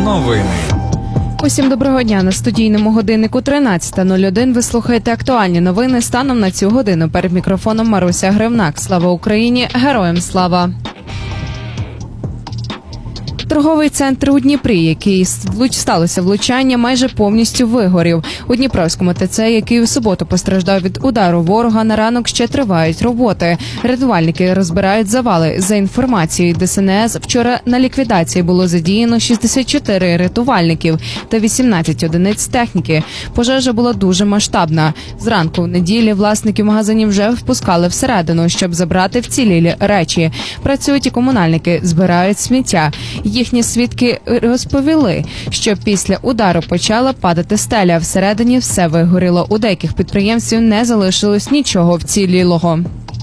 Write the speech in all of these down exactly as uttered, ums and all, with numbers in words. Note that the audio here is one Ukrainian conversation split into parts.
Новини. Усім доброго дня. На студійному годиннику тринадцята нуль один ви слухаєте актуальні новини станом на цю годину. Перед мікрофоном Маруся Гривнак. Слава Україні! Героям слава! Торговий центр у Дніпрі, який сталося влучання, майже повністю вигорів. У Дніпровському ТЦ, який у суботу постраждав від удару ворога, на ранок ще тривають роботи. Рятувальники розбирають завали. За інформацією Де Ес Ен Ес, вчора на ліквідації було задіяно шістдесят чотири рятувальників та вісімнадцять одиниць техніки. Пожежа була дуже масштабна. Зранку в неділі власники магазинів вже впускали всередину, щоб забрати вцілілі речі. Працюють і комунальники, збирають сміття. Їхні свідки розповіли, що після удару почала падати стеля. Всередині все вигоріло. У деяких підприємців не залишилось нічого вцілілого.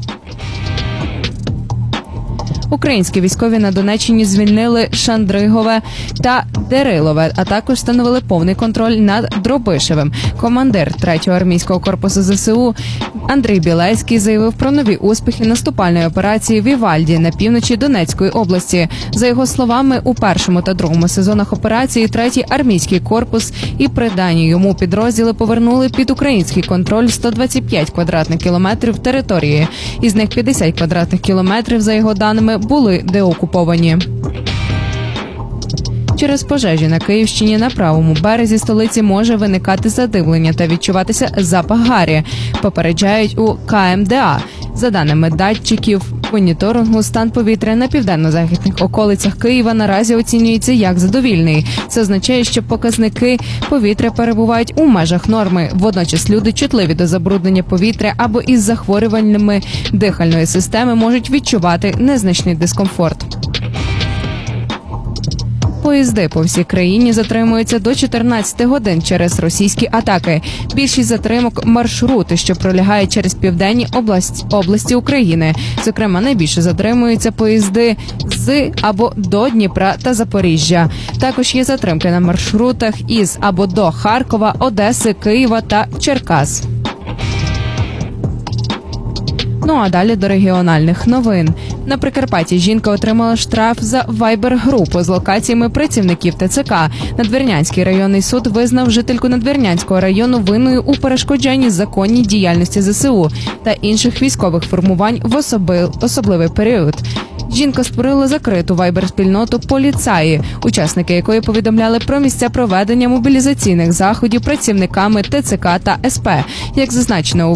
Українські військові на Донеччині звільнили Шандригове та Дерилове, а також встановили повний контроль над Дробишевим. Командир третього армійського корпусу Зе Се У Андрій Білецький заявив про нові успіхи наступальної операції в Івальді на півночі Донецької області. За його словами, у першому та другому сезонах операції третій армійський корпус і придані йому підрозділи повернули під український контроль сто двадцять п'ять квадратних кілометрів території. Із них п'ятдесят квадратних кілометрів, за його даними, були деокуповані. Через пожежі на Київщині на правому березі столиці може виникати задимлення та відчуватися запах гарі, попереджають у Ка Ем Де А. За даними датчиків моніторингу, стан повітря на південно-західних околицях Києва наразі оцінюється як задовільний. Це означає, що показники повітря перебувають у межах норми. Водночас люди, чутливі до забруднення повітря або із захворюваннями дихальної системи, можуть відчувати незначний дискомфорт. Поїзди по всій країні затримуються до чотирнадцяти годин через російські атаки. Більшість затримок – маршрути, що пролягають через південні області, області України. Зокрема, найбільше затримуються поїзди з або до Дніпра та Запоріжжя. Також є затримки на маршрутах із або до Харкова, Одеси, Києва та Черкас. Ну а далі до регіональних новин. На Прикарпатті жінка отримала штраф за вайбер-групу з локаціями працівників Те Це Ка. Надвірнянський районний суд визнав жительку Надвірнянського району винною у перешкоджанні законній діяльності Зе Се У та інших військових формувань в особи... особливий період. Жінка створила закриту вайбер-спільноту «Поліцаї», учасники якої повідомляли про місця проведення мобілізаційних заходів працівниками Те Це Ка та Ес Пе. Як зазначено у